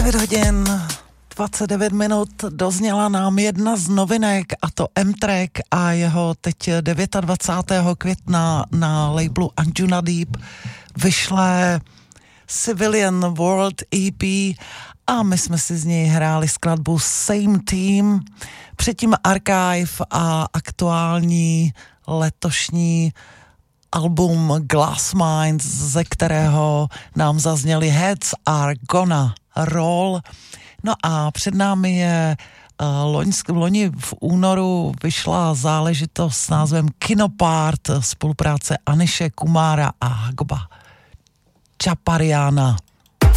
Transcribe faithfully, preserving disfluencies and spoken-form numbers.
devět hodin dvacet devět minut dozněla nám jedna z novinek, a to M-Track a jeho teď dvacátého devátého května na labelu Anjuna Deep vyšle Civilian World E P a my jsme si z něj hráli skladbu Same Team, předtím Archive a aktuální letošní album Glass Minds, ze kterého nám zazněly Heads Are Gonna Roll. No a před námi je uh, loňsk, loni v únoru vyšla záležitost s názvem Kinopart, spolupráce Aniše Kumara a Hagba Chapariana.